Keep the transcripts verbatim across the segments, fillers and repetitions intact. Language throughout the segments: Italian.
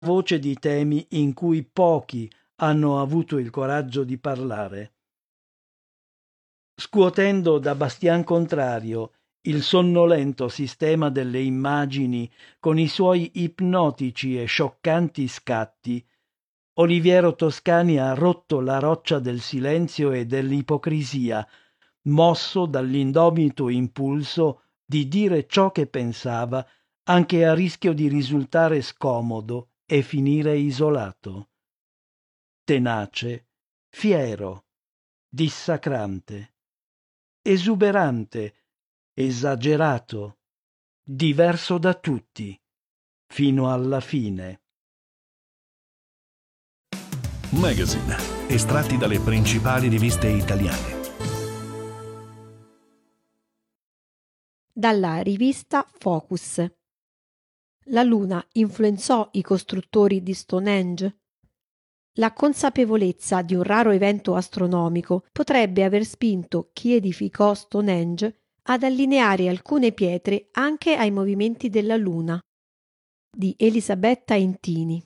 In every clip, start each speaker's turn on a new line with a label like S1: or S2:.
S1: voce di temi in cui pochi hanno avuto il coraggio di parlare. Scuotendo da bastian contrario il sonnolento sistema delle immagini con i suoi ipnotici e scioccanti scatti, Oliviero Toscani ha rotto la roccia del silenzio e dell'ipocrisia, mosso dall'indomito impulso di dire ciò che pensava, anche a rischio di risultare scomodo e finire isolato. Tenace, fiero, dissacrante, esuberante, esagerato, diverso da tutti, fino alla fine.
S2: Magazine, estratti dalle principali riviste italiane.
S3: Dalla rivista Focus. La Luna influenzò i costruttori di Stonehenge? La consapevolezza di un raro evento astronomico potrebbe aver spinto chi edificò Stonehenge ad allineare alcune pietre anche ai movimenti della Luna. Di Elisabetta Intini.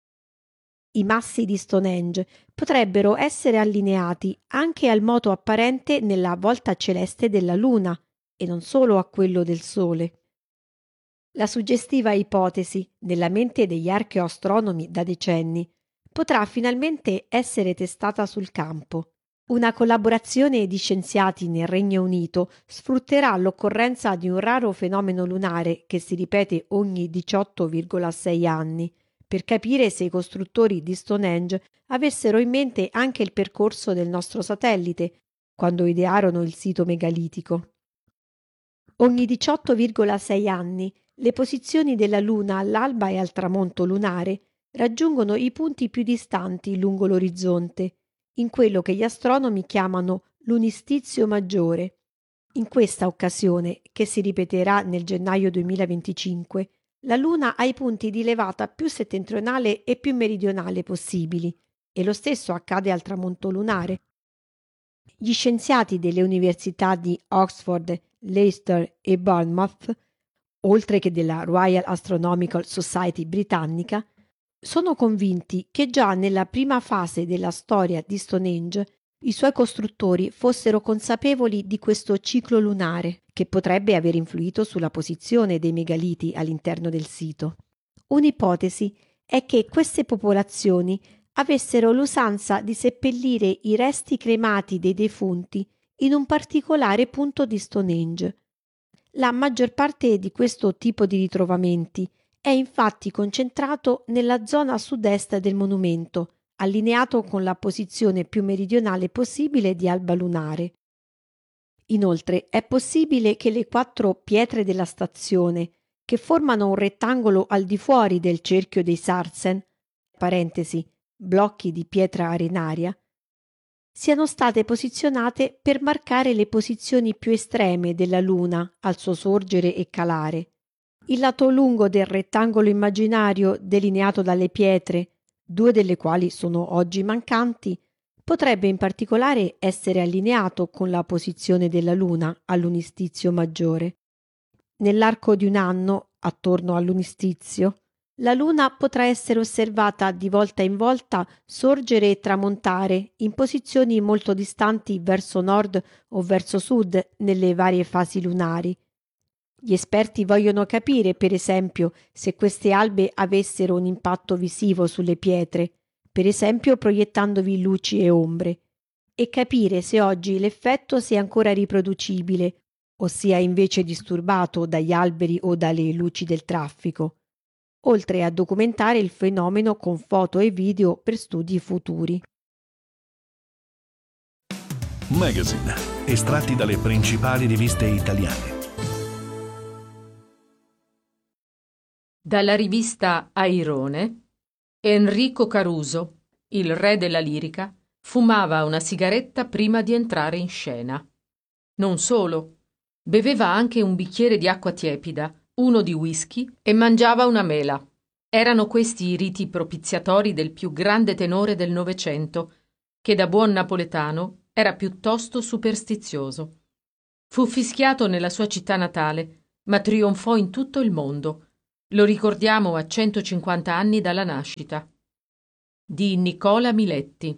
S3: I massi di Stonehenge potrebbero essere allineati anche al moto apparente nella volta celeste della Luna e non solo a quello del Sole. La suggestiva ipotesi, nella mente degli archeoastronomi da decenni, potrà finalmente essere testata sul campo. Una collaborazione di scienziati nel Regno Unito sfrutterà l'occorrenza di un raro fenomeno lunare che si ripete ogni diciotto virgola sei anni per capire se i costruttori di Stonehenge avessero in mente anche il percorso del nostro satellite quando idearono il sito megalitico. Ogni diciotto virgola sei anni le posizioni della Luna all'alba e al tramonto lunare raggiungono i punti più distanti lungo l'orizzonte, in quello che gli astronomi chiamano l'unistizio maggiore. In questa occasione, che si ripeterà nel gennaio duemilaventicinque, la Luna ha i punti di levata più settentrionale e più meridionale possibili, e lo stesso accade al tramonto lunare. Gli scienziati delle università di Oxford, Leicester e Bournemouth, oltre che della Royal Astronomical Society britannica, sono convinti che già nella prima fase della storia di Stonehenge i suoi costruttori fossero consapevoli di questo ciclo lunare che potrebbe aver influito sulla posizione dei megaliti all'interno del sito. Un'ipotesi è che queste popolazioni avessero l'usanza di seppellire i resti cremati dei defunti in un particolare punto di Stonehenge. La maggior parte di questo tipo di ritrovamenti è infatti concentrato nella zona sud-est del monumento, allineato con la posizione più meridionale possibile di alba lunare. Inoltre è possibile che le quattro pietre della stazione, che formano un rettangolo al di fuori del cerchio dei Sarsen, parentesi, blocchi di pietra arenaria, siano state posizionate per marcare le posizioni più estreme della Luna al suo sorgere e calare. Il lato lungo del rettangolo immaginario delineato dalle pietre, due delle quali sono oggi mancanti, potrebbe in particolare essere allineato con la posizione della Luna all'unistizio maggiore. Nell'arco di un anno, attorno all'unistizio, la Luna potrà essere osservata di volta in volta sorgere e tramontare in posizioni molto distanti verso nord o verso sud nelle varie fasi lunari. Gli esperti vogliono capire, per esempio, se queste albe avessero un impatto visivo sulle pietre, per esempio proiettandovi luci e ombre, e capire se oggi l'effetto sia ancora riproducibile o sia invece disturbato dagli alberi o dalle luci del traffico, oltre a documentare il fenomeno con foto e video per studi futuri.
S2: Magazine, estratti dalle principali riviste italiane.
S4: Dalla rivista Airone, Enrico Caruso, il re della lirica, fumava una sigaretta prima di entrare in scena. Non solo, beveva anche un bicchiere di acqua tiepida, uno di whisky e mangiava una mela. Erano questi i riti propiziatori del più grande tenore del Novecento, che da buon napoletano era piuttosto superstizioso. Fu fischiato nella sua città natale, ma trionfò in tutto il mondo. Lo ricordiamo a centocinquanta anni dalla nascita. Di Nicola Miletti.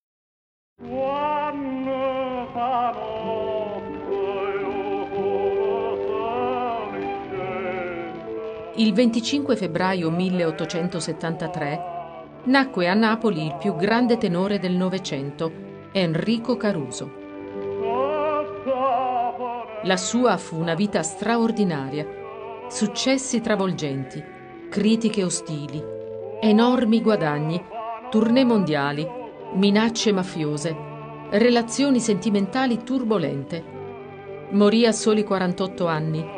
S4: Il venticinque febbraio milleottocentosettantatré nacque a Napoli il più grande tenore del Novecento, Enrico Caruso. La sua fu una vita straordinaria, successi travolgenti, critiche ostili, enormi guadagni, tournée mondiali, minacce mafiose, relazioni sentimentali turbolente. Morì a soli quarantotto anni.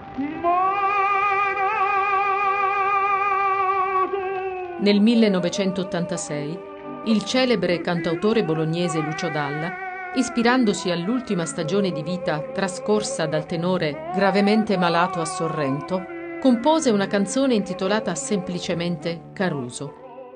S4: Nel millenovecentottantasei, il celebre cantautore bolognese Lucio Dalla, ispirandosi all'ultima stagione di vita trascorsa dal tenore gravemente malato a Sorrento, compose una canzone intitolata semplicemente Caruso.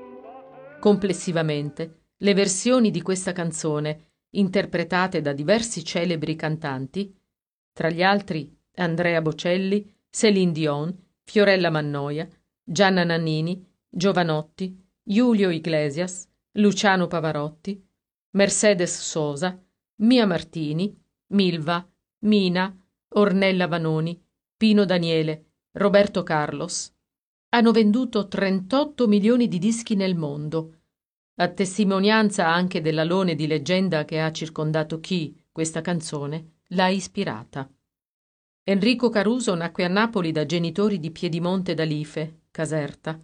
S4: Complessivamente, le versioni di questa canzone, interpretate da diversi celebri cantanti, tra gli altri Andrea Bocelli, Céline Dion, Fiorella Mannoia, Gianna Nannini, Giovanotti, Julio Iglesias, Luciano Pavarotti, Mercedes Sosa, Mia Martini, Milva, Mina, Ornella Vanoni, Pino Daniele, Roberto Carlos, hanno venduto trentotto milioni di dischi nel mondo, a testimonianza anche dell'alone di leggenda che ha circondato chi, questa canzone, l'ha ispirata. Enrico Caruso nacque a Napoli da genitori di Piedimonte d'Alife, Caserta.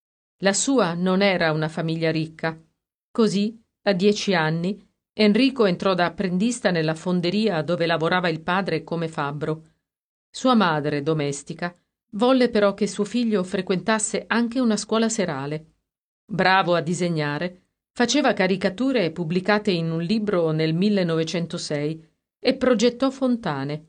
S4: La sua non era una famiglia ricca. Così, a dieci anni, Enrico entrò da apprendista nella fonderia dove lavorava il padre come fabbro. Sua madre, domestica, volle però che suo figlio frequentasse anche una scuola serale. Bravo a disegnare, faceva caricature pubblicate in un libro nel millenovecentosei e progettò fontane.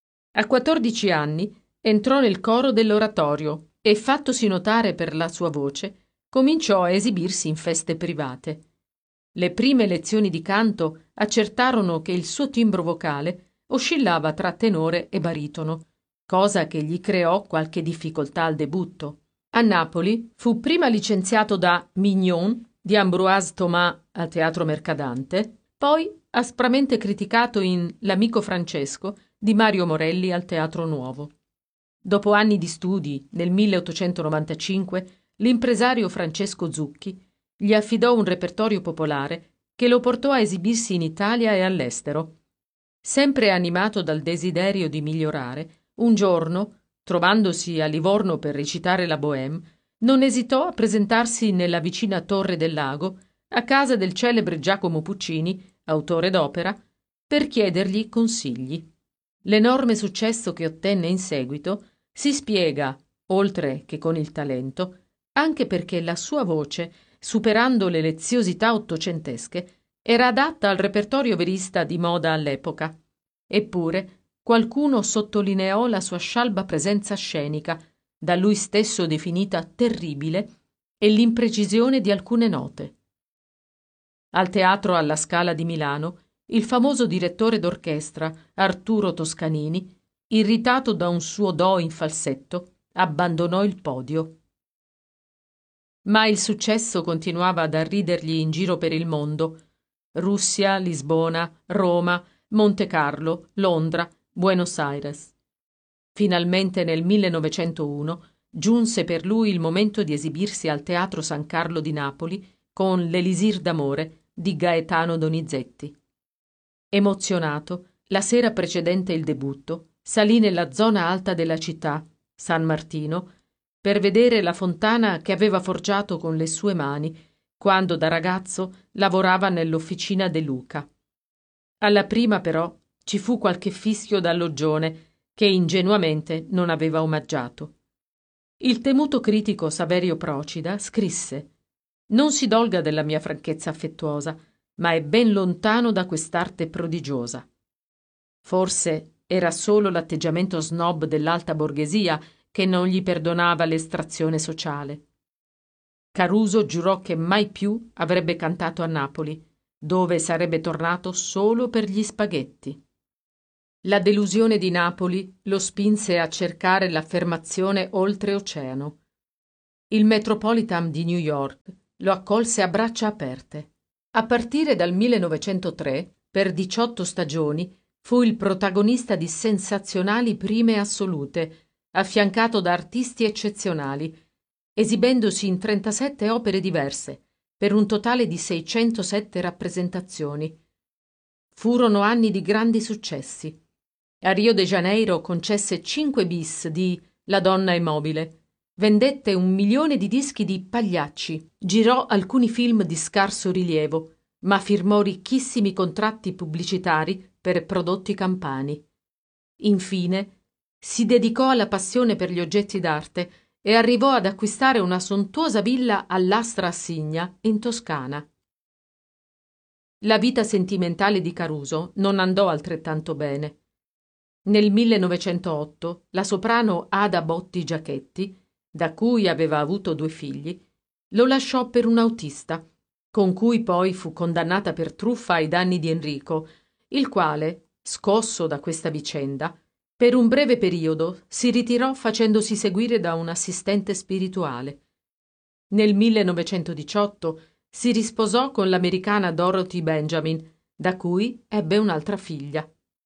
S4: A quattordici anni entrò nel coro dell'oratorio e, fattosi notare per la sua voce, cominciò a esibirsi in feste private. Le prime lezioni di canto accertarono che il suo timbro vocale oscillava tra tenore e baritono, cosa che gli creò qualche difficoltà al debutto. A Napoli fu prima licenziato da Mignon di Ambroise Thomas al Teatro Mercadante, poi aspramente criticato in L'amico Francesco di Mario Morelli al Teatro Nuovo. Dopo anni di studi, nel milleottocentonovantacinque, l'impresario Francesco Zucchi gli affidò un repertorio popolare che lo portò a esibirsi in Italia e all'estero. Sempre animato dal desiderio di migliorare, un giorno, trovandosi a Livorno per recitare la Bohème, non esitò a presentarsi nella vicina Torre del Lago, a casa del celebre Giacomo Puccini, autore d'opera, per chiedergli consigli. L'enorme successo che ottenne in seguito si spiega, oltre che con il talento, anche perché la sua voce, superando le leziosità ottocentesche, era adatta al repertorio verista di moda all'epoca. Eppure qualcuno sottolineò la sua scialba presenza scenica, da lui stesso definita terribile, e l'imprecisione di alcune note. Al Teatro alla Scala di Milano, il famoso direttore d'orchestra, Arturo Toscanini, irritato da un suo do in falsetto, abbandonò il podio. Ma il successo continuava ad arridergli in giro per il mondo. Russia, Lisbona, Roma, Monte Carlo, Londra, Buenos Aires. Finalmente nel millenovecentouno giunse per lui il momento di esibirsi al Teatro San Carlo di Napoli con l'Elisir d'amore di Gaetano Donizetti. Emozionato, la sera precedente il debutto, salì nella zona alta della città, San Martino, per vedere la fontana che aveva forgiato con le sue mani quando da ragazzo lavorava nell'officina De Luca. Alla prima però ci fu qualche fischio d'allogione che ingenuamente non aveva omaggiato. Il temuto critico Saverio Procida scrisse: «Non si dolga della mia franchezza affettuosa, ma è ben lontano da quest'arte prodigiosa». Forse era solo l'atteggiamento snob dell'alta borghesia che non gli perdonava l'estrazione sociale. Caruso giurò che mai più avrebbe cantato a Napoli, dove sarebbe tornato solo per gli spaghetti. La delusione di Napoli lo spinse a cercare l'affermazione oltreoceano. Il Metropolitan di New York lo accolse a braccia aperte. A partire dal millenovecentotre, per diciotto stagioni, fu il protagonista di sensazionali prime assolute, affiancato da artisti eccezionali, esibendosi in trentasette opere diverse, per un totale di seicentosette rappresentazioni. Furono anni di grandi successi. A Rio de Janeiro concesse cinque bis di La donna immobile, vendette un milione di dischi di Pagliacci, girò alcuni film di scarso rilievo, ma firmò ricchissimi contratti pubblicitari per prodotti campani. Infine, si dedicò alla passione per gli oggetti d'arte e arrivò ad acquistare una sontuosa villa all'Astra a Signa, in Toscana. La vita sentimentale di Caruso non andò altrettanto bene. Nel millenovecentootto la soprano Ada Botti Giachetti, da cui aveva avuto due figli, lo lasciò per un autista, con cui poi fu condannata per truffa ai danni di Enrico, il quale, scosso da questa vicenda, per un breve periodo si ritirò facendosi seguire da un assistente spirituale. Nel millenovecentodiciotto si risposò con l'americana Dorothy Benjamin, da cui ebbe un'altra figlia.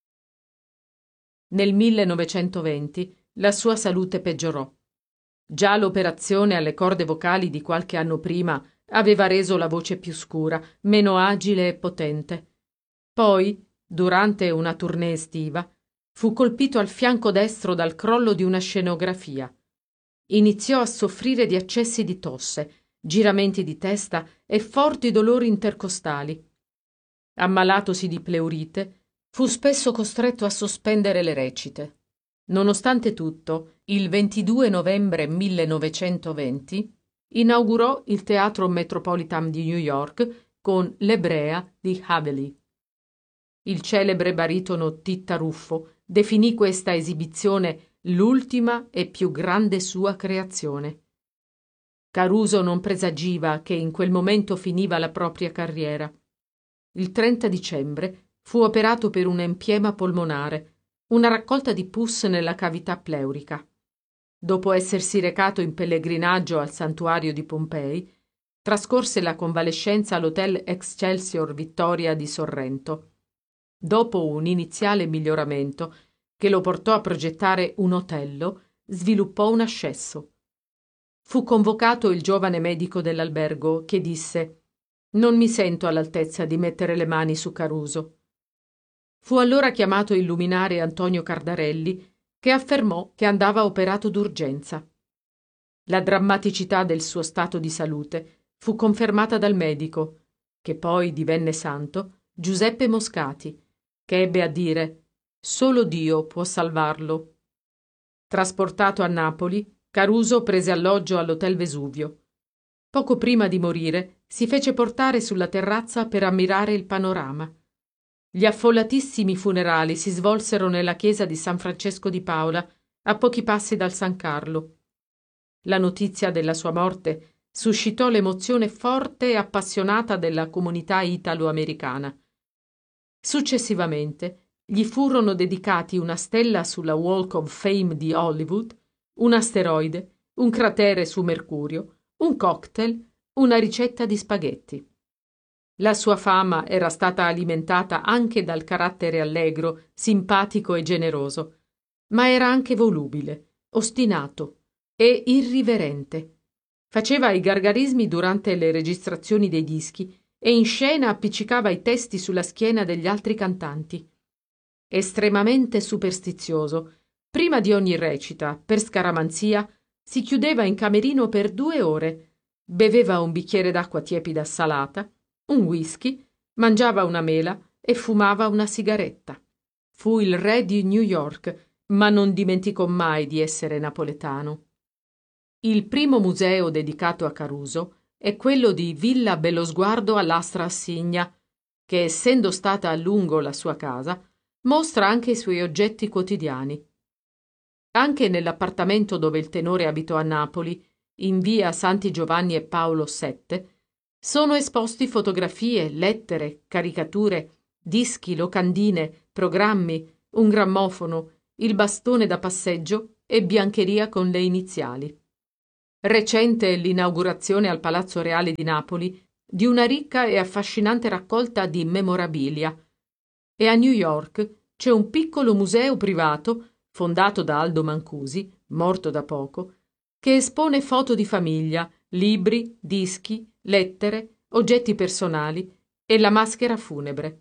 S4: Nel millenovecentoventi la sua salute peggiorò. Già l'operazione alle corde vocali di qualche anno prima aveva reso la voce più scura, meno agile e potente. Poi, durante una tournée estiva, fu colpito al fianco destro dal crollo di una scenografia. Iniziò a soffrire di accessi di tosse, giramenti di testa e forti dolori intercostali. Ammalatosi di pleurite, fu spesso costretto a sospendere le recite. Nonostante tutto, il ventidue novembre millenovecentoventi inaugurò il Teatro Metropolitan di New York con L'Ebrea di Haveli. Il celebre baritono Titta Ruffo definì questa esibizione l'ultima e più grande sua creazione. Caruso non presagiva che in quel momento finiva la propria carriera. Il trenta dicembre fu operato per un empiema polmonare, una raccolta di pus nella cavità pleurica. Dopo essersi recato in pellegrinaggio al santuario di Pompei, trascorse la convalescenza all'Hotel Excelsior Vittoria di Sorrento. Dopo un iniziale miglioramento, che lo portò a progettare un Otello, sviluppò un ascesso. Fu convocato il giovane medico dell'albergo che disse: «Non mi sento all'altezza di mettere le mani su Caruso». Fu allora chiamato il luminare Antonio Cardarelli, che affermò che andava operato d'urgenza. La drammaticità del suo stato di salute fu confermata dal medico, che poi divenne santo, Giuseppe Moscati, che ebbe a dire: «Solo Dio può salvarlo». Trasportato a Napoli, Caruso prese alloggio all'Hotel Vesuvio. Poco prima di morire si fece portare sulla terrazza per ammirare il panorama. Gli affollatissimi funerali si svolsero nella chiesa di San Francesco di Paola, a pochi passi dal San Carlo. La notizia della sua morte suscitò l'emozione forte e appassionata della comunità italo-americana. Successivamente gli furono dedicati una stella sulla Walk of Fame di Hollywood, un asteroide, un cratere su Mercurio, un cocktail, una ricetta di spaghetti. La sua fama era stata alimentata anche dal carattere allegro, simpatico e generoso, ma era anche volubile, ostinato e irriverente. Faceva i gargarismi durante le registrazioni dei dischi e in scena appiccicava i testi sulla schiena degli altri cantanti. Estremamente superstizioso, prima di ogni recita, per scaramanzia, si chiudeva in camerino per due ore, beveva un bicchiere d'acqua tiepida salata, un whisky, mangiava una mela e fumava una sigaretta. Fu il re di New York, ma non dimenticò mai di essere napoletano. Il primo museo dedicato a Caruso è quello di Villa Bellosguardo all'Astra a Signa, che, essendo stata a lungo la sua casa, mostra anche i suoi oggetti quotidiani. Anche nell'appartamento dove il tenore abitò a Napoli, in via Santi Giovanni e Paolo sette, sono esposti fotografie, lettere, caricature, dischi, locandine, programmi, un grammofono, il bastone da passeggio e biancheria con le iniziali. Recente è l'inaugurazione al Palazzo Reale di Napoli di una ricca e affascinante raccolta di memorabilia, e a New York c'è un piccolo museo privato fondato da Aldo Mancusi, morto da poco, che espone foto di famiglia, libri, dischi, lettere, oggetti personali e la maschera funebre.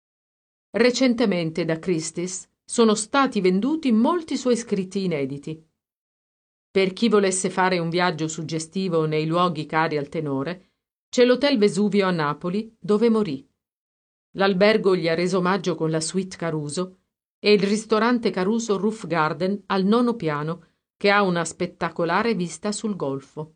S4: Recentemente da Christie's sono stati venduti molti suoi scritti inediti. Per chi volesse fare un viaggio suggestivo nei luoghi cari al tenore, c'è l'Hotel Vesuvio a Napoli, dove morì. L'albergo gli ha reso omaggio con la suite Caruso e il ristorante Caruso Roof Garden al nono piano, che ha una spettacolare vista sul golfo.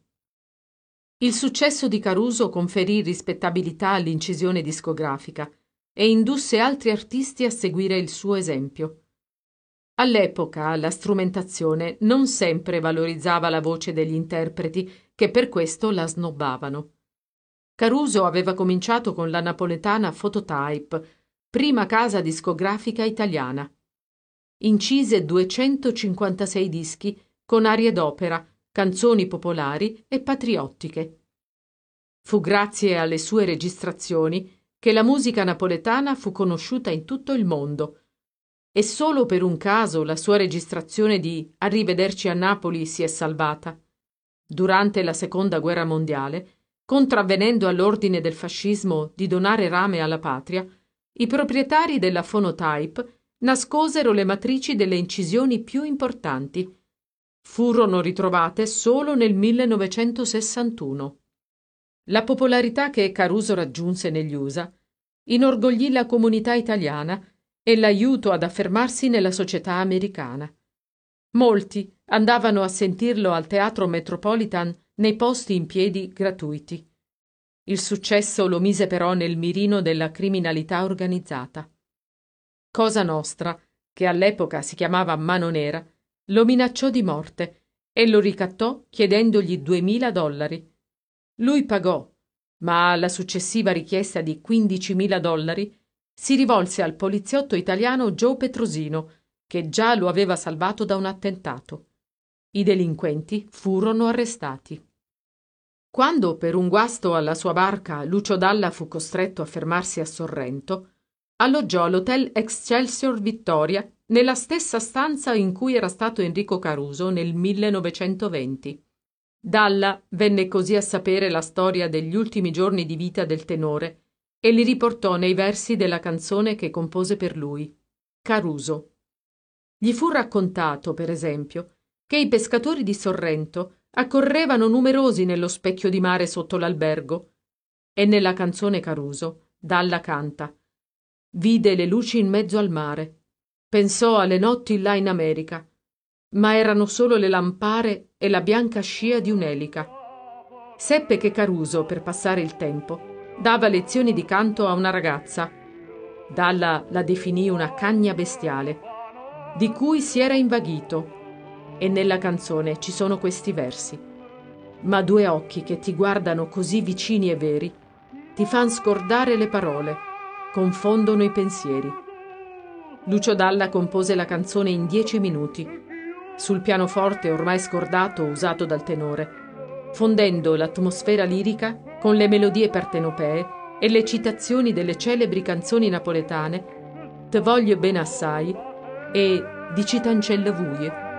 S4: Il successo di Caruso conferì rispettabilità all'incisione discografica e indusse altri artisti a seguire il suo esempio. All'epoca la strumentazione non sempre valorizzava la voce degli interpreti, che per questo la snobbavano. Caruso aveva cominciato con la napoletana Phototype, prima casa discografica italiana. Incise duecentocinquantasei dischi con arie d'opera, canzoni popolari e patriottiche. Fu grazie alle sue registrazioni che la musica napoletana fu conosciuta in tutto il mondo, e solo per un caso la sua registrazione di Arrivederci a Napoli si è salvata. Durante la Seconda Guerra Mondiale, contravvenendo all'ordine del fascismo di donare rame alla patria, i proprietari della Phonotype nascosero le matrici delle incisioni più importanti. Furono ritrovate solo nel millenovecentosessantuno. La popolarità che Caruso raggiunse negli U S A inorgoglì la comunità italiana e l'aiutò ad affermarsi nella società americana. Molti andavano a sentirlo al Teatro Metropolitan nei posti in piedi gratuiti. Il successo lo mise però nel mirino della criminalità organizzata. Cosa Nostra, che all'epoca si chiamava Mano Nera, lo minacciò di morte e lo ricattò chiedendogli duemila dollari. Lui pagò, ma alla successiva richiesta di quindicimila dollari si rivolse al poliziotto italiano Joe Petrosino, che già lo aveva salvato da un attentato. I delinquenti furono arrestati. Quando per un guasto alla sua barca Lucio Dalla fu costretto a fermarsi a Sorrento, alloggiò all'Hotel Excelsior Vittoria nella stessa stanza in cui era stato Enrico Caruso nel millenovecentoventi. Dalla venne così a sapere la storia degli ultimi giorni di vita del tenore e li riportò nei versi della canzone che compose per lui, Caruso. Gli fu raccontato, per esempio, che i pescatori di Sorrento accorrevano numerosi nello specchio di mare sotto l'albergo, e nella canzone Caruso Dalla canta: vide le luci in mezzo al mare, pensò alle notti là in America, ma erano solo le lampare e la bianca scia di un'elica. Seppe che Caruso, per passare il tempo, dava lezioni di canto a una ragazza. Dalla la definì una cagna bestiale, di cui si era invaghito, e nella canzone ci sono questi versi: ma due occhi che ti guardano così vicini e veri ti fan scordare le parole, confondono i pensieri. Lucio Dalla compose la canzone in dieci minuti, sul pianoforte ormai scordato usato dal tenore, fondendo l'atmosfera lirica con le melodie partenopee e le citazioni delle celebri canzoni napoletane Te voglio bene assai e Di Citancelle Vuie.